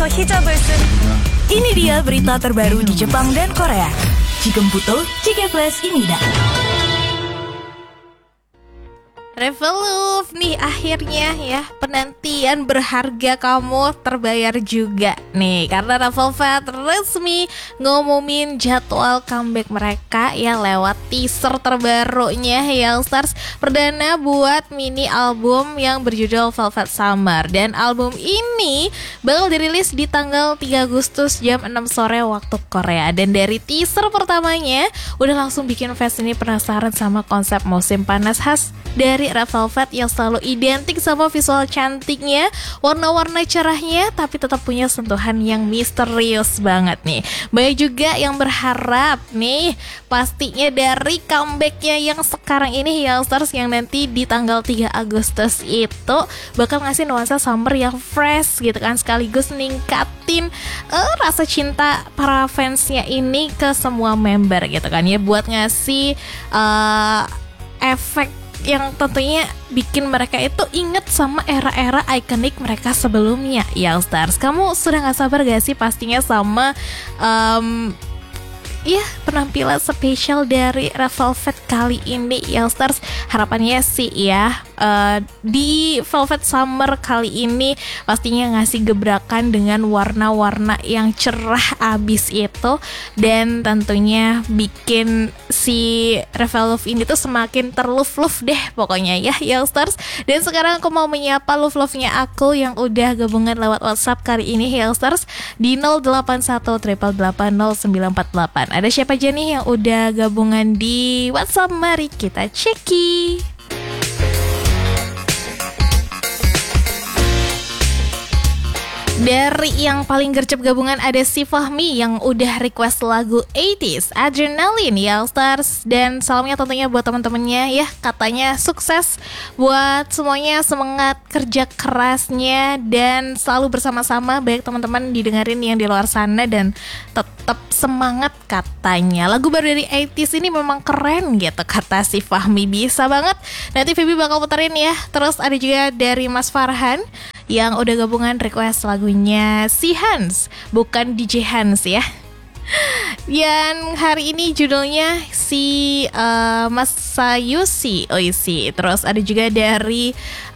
속에서 히잡을 쓴 Ini dia berita terbaru di Jepang dan Korea. 지금부터 Chike Flash입니다. Revolve nih akhirnya ya, penantian berharga kamu terbayar juga nih, karena Revolve resmi ngumumin jadwal comeback mereka ya lewat teaser terbarunya Youngsters perdana buat mini album yang berjudul Velvet Summer. Dan album ini bakal dirilis di tanggal 3 Agustus jam 6 sore waktu Korea. Dan dari teaser pertamanya udah langsung bikin fans ini penasaran sama konsep musim panas khas dari Red Velvet yang selalu identik sama visual cantiknya, warna-warna cerahnya, tapi tetap punya sentuhan yang misterius banget nih. Banyak juga yang berharap nih pastinya dari comebacknya yang sekarang ini Youngsters yang nanti di tanggal 3 Agustus itu bakal ngasih nuansa summer yang fresh gitu kan, sekaligus ningkatin rasa cinta para fansnya ini ke semua member gitu kan ya, buat ngasih efek yang tentunya bikin mereka itu inget sama era-era ikonik mereka sebelumnya. Youngsters, kamu sudah gak sabar gak sih pastinya sama penampilan spesial dari Red Velvet kali ini Youngsters? Harapannya sih ya di Velvet Summer kali ini pastinya ngasih gebrakan dengan warna-warna yang cerah abis itu, dan tentunya bikin si Red Velvet ini tuh semakin terlove-love deh pokoknya ya Youngsters. Dan sekarang aku mau menyapa love-love-nya aku yang udah gabungan lewat WhatsApp kali ini Youngsters di 0818880948. Ada siapa aja nih yang udah gabungan di WhatsApp? Mari kita ceki. Dari yang paling gercep gabungan ada si Fahmi yang udah request lagu 80s Adrenaline Youngsters. Dan salamnya tentunya buat teman-temannya ya, katanya sukses buat semuanya, semangat kerja kerasnya dan selalu bersama-sama. Baik teman-teman didengerin yang di luar sana dan tetap semangat katanya. Lagu baru dari 80s ini memang keren gitu kata si Fahmi, bisa banget. Nanti Phoebe bakal puterin ya. Terus ada juga dari Mas Farhan yang udah gabungan request lagunya si Hans, bukan DJ Hans ya. Yang hari ini judulnya si Mas Sayusi Oishi. Terus ada juga dari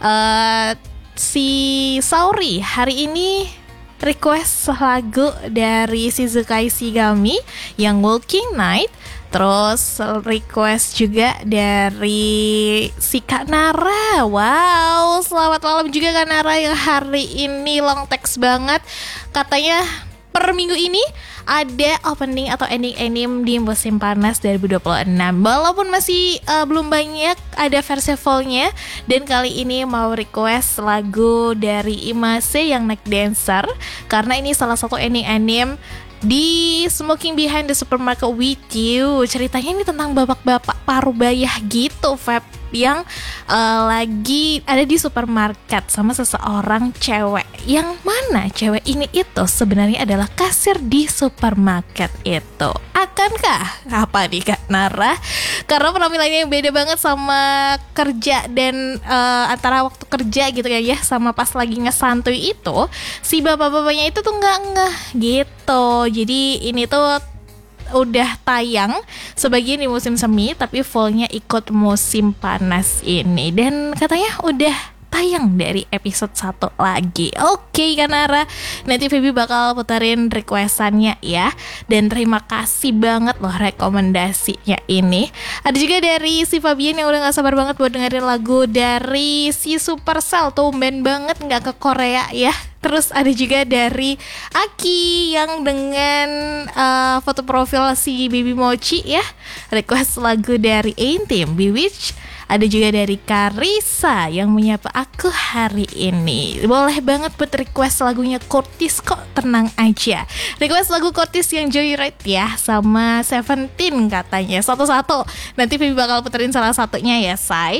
si Sauri, hari ini request lagu dari Shizukai Shigami yang Walking Night. Terus request juga dari si Kak Nara. Wow, selamat malam juga Kak Nara yang hari ini long text banget. Katanya per minggu ini ada opening atau ending anime di musim panas 2026. Walaupun masih belum banyak ada versi fullnya. Dan kali ini mau request lagu dari Imase yang Neck Dancer, karena ini salah satu ending anime di Smoking Behind the Supermarket with You. Ceritanya ini tentang bapak-bapak paruh-bayah gitu Feb, yang lagi ada di supermarket sama seseorang cewek, yang mana cewek ini itu sebenarnya adalah kasir di supermarket itu. Akankah apa nih Kak Nara? Karena penampilannya yang beda banget sama kerja dan antara waktu kerja gitu ya sama pas lagi ngesantuy itu, si bapak-bapaknya itu tuh nggak ngeh gitu. Jadi ini tuh udah tayang sebagian di musim semi, tapi fullnya ikut musim panas ini. Dan katanya udah tayang dari episode 1 lagi. Oke Kanara, nanti Phoebe bakal putarin requestannya ya. Dan terima kasih banget loh rekomendasinya ini. Ada juga dari si Fabian yang udah gak sabar banget buat dengerin lagu dari si Supercell. Tumben banget gak ke Korea ya. Terus ada juga dari Aki yang dengan foto profil si Baby Mochi ya, request lagu dari A-Team Bewitched. Ada juga dari Karisa yang menyapa aku hari ini. Boleh banget buat request lagunya Curtis kok, tenang aja. Request lagu Curtis yang Joyride ya, sama Seventeen katanya. Satu-satu nanti Phoebe bakal puterin salah satunya ya say.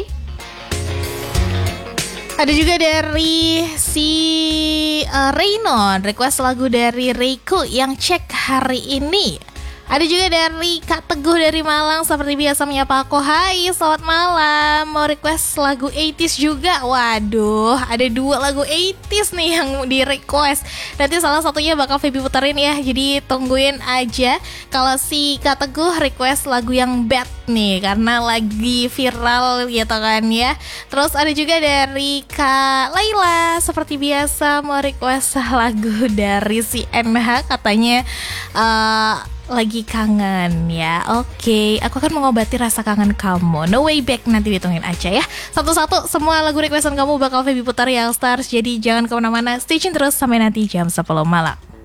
Ada juga dari si Reynon, request lagu dari Reiko yang cek hari ini. Ada juga dari Kak Teguh dari Malang, seperti biasa menyapa aku. Hai, selamat malam. Mau request lagu 80s juga. Waduh, ada 2 lagu 80s nih yang di request. Nanti salah satunya bakal Feby puterin ya. Jadi tungguin aja kalau si Kak Teguh request lagu yang bad nih, karena lagi viral gitu kan ya. Terus ada juga dari Kak Laila, seperti biasa mau request lagu dari si NH, katanya lagi kangen ya. Oke, aku akan mengobati rasa kangen kamu. No Way Back, nanti ditungguin aja ya. Satu-satu semua lagu requestan kamu bakal Feby putar ya All Stars. Jadi jangan kemana-mana, stay tune terus sampai nanti jam 10 malam.